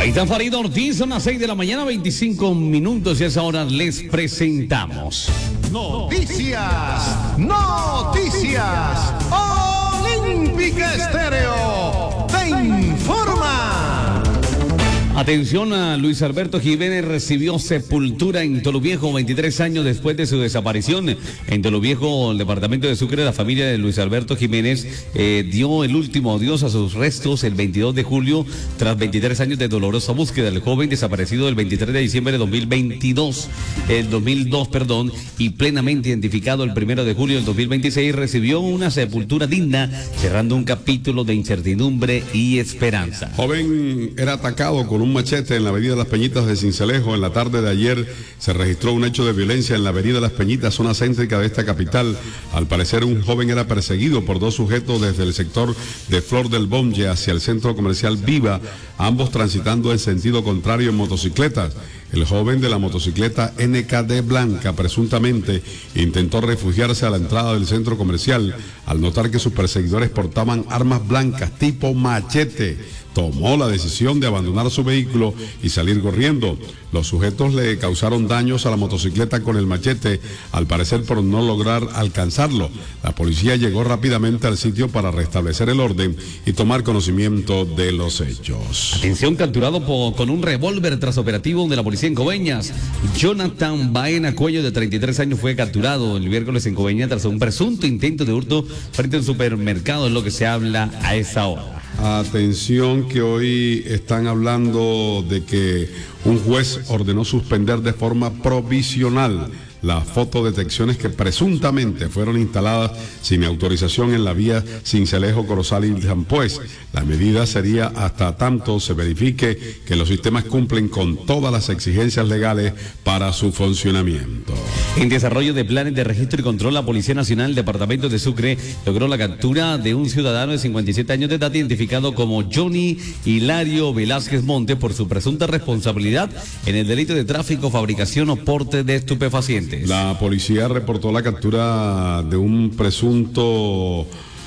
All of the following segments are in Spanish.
Ahí está Farid Ortiz, son las 6 de la mañana, 25 minutos y a esa hora les presentamos. Noticias, noticias, Olímpica Estéreo, te informa. Atención a Luis Alberto Jiménez, recibió sepultura en Toluviejo 23 años después de su desaparición. En Toluviejo, el departamento de Sucre, la familia de Luis Alberto Jiménez dio el último adiós a sus restos el 22 de julio tras 23 años de dolorosa búsqueda. El joven desaparecido el 23 de diciembre de 2002, y plenamente identificado el 1 de julio del 2026, recibió una sepultura digna, cerrando un capítulo de incertidumbre y esperanza. Joven era atacado con un machete en la avenida Las Peñitas de Sincelejo. En la tarde de ayer se registró un hecho de violencia en la avenida Las Peñitas, zona céntrica de esta capital. Al parecer, un joven era perseguido por dos sujetos desde el sector de Flor del Bombe hacia el centro comercial Viva, ambos transitando en sentido contrario en motocicletas. El joven de la motocicleta NKD blanca presuntamente intentó refugiarse a la entrada del centro comercial. Al notar que sus perseguidores portaban armas blancas tipo machete, tomó la decisión de abandonar su vehículo y salir corriendo. Los sujetos le causaron daños a la motocicleta con el machete, al parecer por no lograr alcanzarlo. La policía llegó rápidamente al sitio para restablecer el orden y tomar conocimiento de los hechos. Atención, capturado con un revólver tras operativo de la policía en Coveñas. Jonathan Baena Cuello, de 33 años, fue capturado el miércoles en Coveñas tras un presunto intento de hurto frente a un supermercado, es lo que se habla a esa hora. Atención, que hoy están hablando de que un juez ordenó suspender de forma provisional las fotodetecciones que presuntamente fueron instaladas sin autorización en la vía Sincelejo, Corozal y Jampués. La medida sería hasta tanto se verifique que los sistemas cumplen con todas las exigencias legales para su funcionamiento. En desarrollo de planes de registro y control, la Policía Nacional del Departamento de Sucre logró la captura de un ciudadano de 57 años de edad identificado como Johnny Hilario Velázquez Monte por su presunta responsabilidad en el delito de tráfico, fabricación o porte de estupefacientes. La policía reportó la captura de un presunto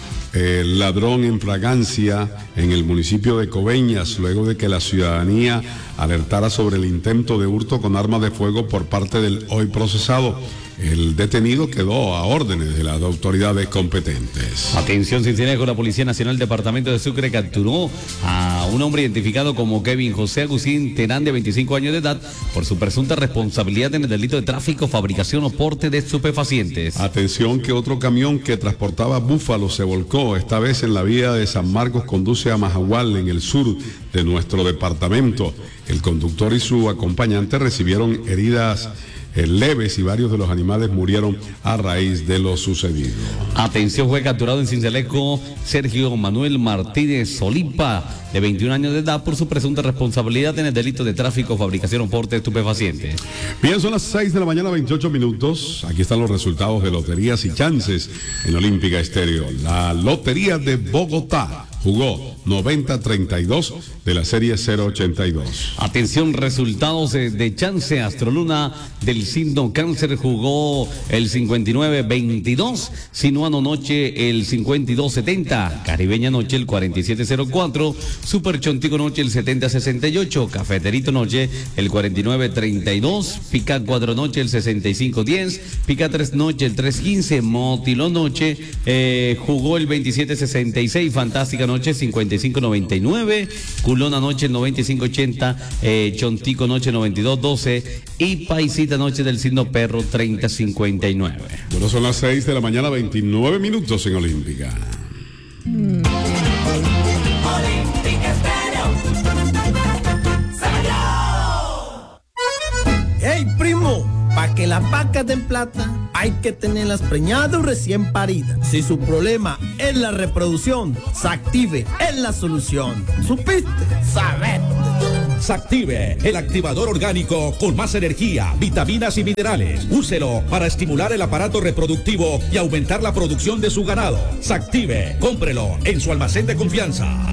ladrón en fragancia en el municipio de Coveñas, luego de que la ciudadanía alertara sobre el intento de hurto con arma de fuego por parte del hoy procesado. El detenido quedó a órdenes de las autoridades competentes. Atención, Cincinnati, la Policía Nacional Departamento de Sucre capturó a un hombre identificado como Kevin José Agustín Terán, de 25 años de edad, por su presunta responsabilidad en el delito de tráfico, fabricación o porte de estupefacientes. Atención, que otro camión que transportaba búfalos se volcó, esta vez en la vía de San Marcos, conduce a Majagual, en el sur de nuestro departamento. El conductor y su acompañante recibieron heridas leves y varios de los animales murieron a raíz de lo sucedido. Atención, fue capturado en Cincelejo Sergio Manuel Martínez Solipa, de 21 años de edad, por su presunta responsabilidad en el delito de tráfico, fabricación o porte de estupefacientes. Bien, son las 6 de la mañana, 28 minutos. Aquí están los resultados de loterías y chances en Olímpica Estéreo. La Lotería de Bogotá jugó 90-32 de la serie 082. Atención, resultados de chance. Astroluna del signo Cáncer jugó el 59-22. Sinuano Noche el 52-70. Caribeña Noche el 47-04. Super Chontico Noche el 70-68. Cafeterito Noche el 49-32. Pica 4 Noche el 65-10. Pica 3 Noche el 3-15. Motilón Noche jugó el 27-66. Fantástica Noche 55-99. Culona Noche el 95-80. Chontico Noche 92-12. Y Paisita Noche del signo Perro 30-59. Bueno, son las 6 de la mañana, 29 minutos en Olímpica. ¡Hey, primo! Pa' que las vacas den plata, hay que tenerlas preñadas o recién paridas. Si su problema es la reproducción, Sactive es la solución. ¿Supiste? ¡Sabete! Sactive, el activador orgánico con más energía, vitaminas y minerales. Úselo para estimular el aparato reproductivo y aumentar la producción de su ganado. Sactive, cómprelo en su almacén de confianza.